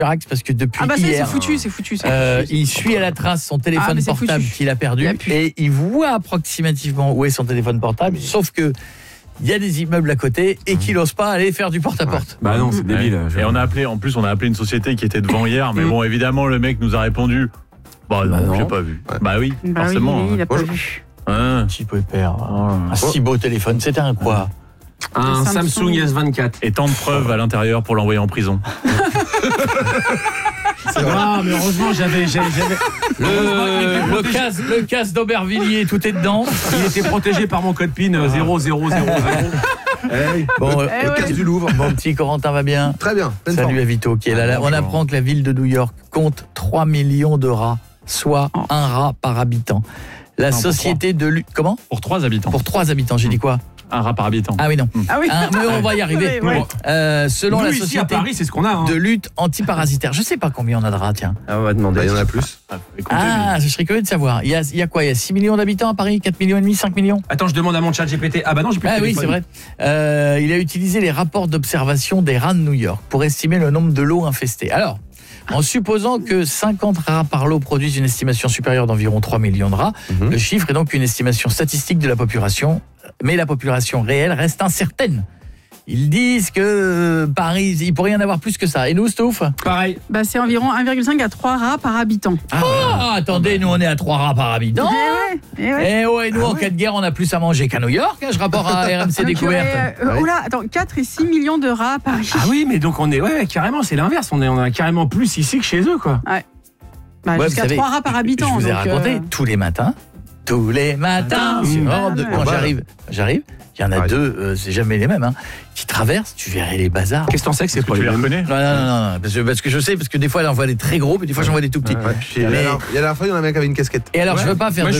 Chirac parce que depuis hier, c'est foutu. il suit à la trace son téléphone portable qu'il a perdu et il voit approximativement où est son téléphone portable, sauf que il y a des immeubles à côté et qu'il n'ose pas aller faire du porte-à-porte. Bah non, c'est débile. Et on a appelé une société qui était devant hier, mais bon, évidemment, le mec nous a répondu. Bah non, j'ai pas vu. Bah oui, forcément. Oui, il a pas vu. Un petit peu père. Un si beau téléphone, c'était un quoi? Un Samsung S24. Et tant de preuves à l'intérieur pour l'envoyer en prison. Ah, mais heureusement, j'avais le casse d'Aubervilliers, tout est dedans. Il était protégé par mon code PIN 0000. Bon, le casse du Louvre. Bon, petit Corentin va bien. Très bien. Salut à Vito qui est là. On apprend que la ville de New York compte 3 millions de rats, soit un rat par habitant. La société de lutte. Comment? Pour 3 habitants. Pour 3 habitants, j'ai dit quoi? Un rat par habitant. Ah oui, non. Mais on va y arriver. Nous, Selon la ici, société à Paris, c'est ce qu'on a. de lutte antiparasitaire. Je sais pas combien on a de rats, tiens. On va demander. Il y en a plus. Je serais curieux de savoir. Il y a quoi? Il y a 6 millions d'habitants à Paris? 4 millions et demi, 5 millions? Attends, je demande à mon chat GPT. Ah bah non, j'ai plus de oui, téléphone. c'est vrai. Il a utilisé les rapports d'observation des rats de New York pour estimer le nombre de lots infestés. Alors, en supposant que 50 rats par lot produisent une estimation supérieure d'environ 3 millions de rats, le chiffre est donc une estimation statistique de la population, mais la population réelle reste incertaine. Ils disent que Paris, il pourrait y en avoir plus que ça. Et nous, Stouff? Pareil. Bah, c'est environ 1,5 à 3 rats par habitant. Attendez, nous on est à 3 rats par habitant. Nous en cas de guerre, on a plus à manger qu'à New York, je rapporte à RMC Découverte. Attends, 4 et 6 millions de rats à Paris. Ah oui, mais donc on est carrément, c'est l'inverse, on a carrément plus ici que chez eux quoi. Ouais. Jusqu'à 3 rats par habitant. Je vous ai raconté tous les matins, quand j'arrive, il y en a deux, c'est jamais les mêmes, qui traversent, tu verrais les bazars. Qu'est-ce que t'en sais que c'est pas les mêmes? Non, parce que je sais, parce que des fois, j'en vois des très gros, mais des fois, j'en vois des tout petits. Il y a la fois, il y en a un mec avec une casquette. Et alors, je veux pas faire de